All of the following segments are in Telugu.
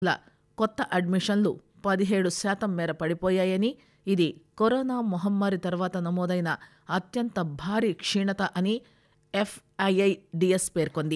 ల కొత్త అడ్మిషన్లు 17% మేర పడిపోయాయని, ఇది కరోనా మహమ్మారి తర్వాత నమోదైన అత్యంత భారీ క్షీణత అని FIIDS పేర్కొంది.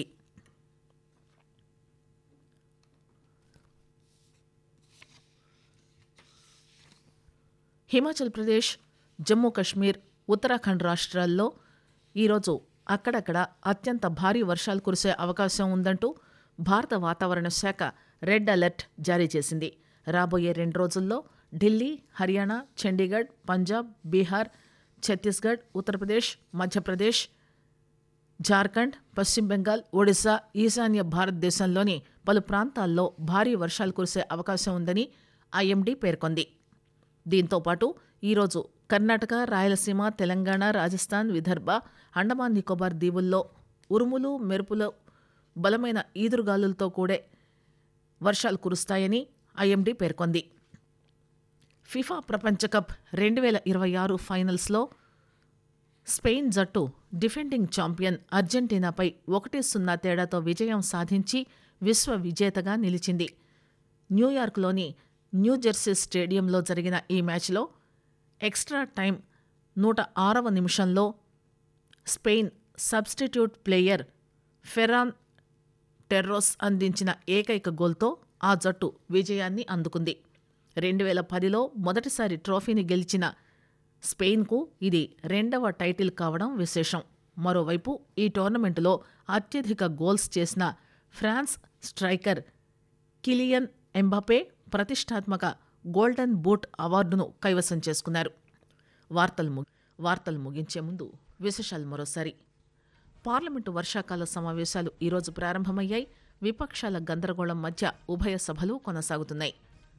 హిమాచల్ ప్రదేశ్, జమ్మూ కశ్మీర్, ఉత్తరాఖండ్ రాష్ట్రాల్లో ఈరోజు అక్కడక్కడ అత్యంత భారీ వర్షాలు కురిసే అవకాశం ఉందంటూ భారత వాతావరణ శాఖ రెడ్ అలర్ట్ జారీ చేసింది. రాబోయే 2 రోజుల్లో ఢిల్లీ, హర్యానా, చండీగఢ్, పంజాబ్, బీహార్, ఛత్తీస్గఢ్, ఉత్తరప్రదేశ్, మధ్యప్రదేశ్, జార్ఖండ్, పశ్చిమ బెంగాల్, ఒడిశా, ఈశాన్య భారతదేశంలోని పలు ప్రాంతాల్లో భారీ వర్షాలు కురిసే అవకాశం ఉందని IMD పేర్కొంది. దీంతోపాటు ఈరోజు కర్ణాటక, రాయలసీమ, తెలంగాణ, రాజస్థాన్, విదర్భ, అండమాన్ నికోబార్ దీవుల్లో ఉరుములు, మెరుపులు, బలమైన ఈదురుగాలులతో కూడే వర్షాలు కురుస్తాయని IMD పేర్కొంది. ఫిఫా ప్రపంచ కప్ 2026 ఫైనల్స్లో స్పెయిన్ జట్టు డిఫెండింగ్ ఛాంపియన్ అర్జెంటీనాపై 1-0 తేడాతో విజయం సాధించి విశ్వ విజేతగా నిలిచింది. న్యూయార్క్లోని న్యూజెర్సీ స్టేడియంలో జరిగిన ఈ మ్యాచ్లో ఎక్స్ట్రా టైం 106వ నిమిషంలో స్పెయిన్ సబ్స్టిట్యూట్ ప్లేయర్ ఫెరాన్ టెర్రోస్ అందించిన ఏకైక గోల్తో ఆ జట్టు విజయాన్ని అందుకుంది. 2010లో మొదటిసారి ట్రోఫీని గెలిచిన స్పెయిన్కు ఇది 2వ టైటిల్ కావడం విశేషం. మరోవైపు ఈ టోర్నమెంటులో అత్యధిక గోల్స్ చేసిన ఫ్రాన్స్ స్ట్రైకర్ కిలియన్ ఎంబాపే ప్రతిష్టాత్మక గోల్డెన్ బూట్ అవార్డును కైవసం చేసుకున్నారు. వార్తలు ముగించే ముందు విశేషాలు మరోసారి. పార్లమెంటు వర్షాకాల సమావేశాలు ఈరోజు ప్రారంభమయ్యాయి. విపక్షాల గందరగోళం మధ్య ఉభయ సభలు కొనసాగుతున్నాయి.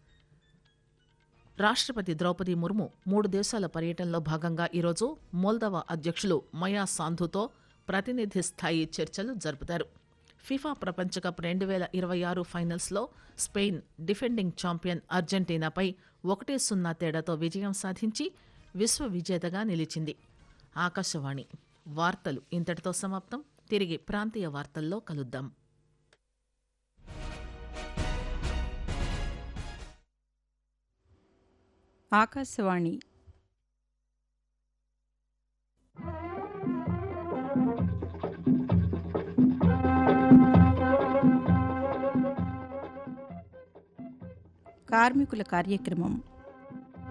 రాష్ట్రపతి ద్రౌపది ముర్ము 3 దేశాల పర్యటనలో భాగంగా ఈరోజు మోల్దోవా అధ్యక్షులు మయా సాంధుతో ప్రతినిధి స్థాయి చర్చలు జరుపుతారు. ఫిఫా ప్రపంచ కప్ 2026 ఫైనల్స్లో స్పెయిన్ డిఫెండింగ్ ఛాంపియన్ అర్జెంటీనాపై 1-0 తేడాతో విజయం సాధించి విశ్వ విజేతగా నిలిచింది. ఆకాశవాణి వార్తలు ఇంతటితో సమాప్తం. తిరిగి ప్రాంతీయ వార్తల్లో కలుద్దాం. ఆకాశవాణి కార్మికుల కార్యక్రమం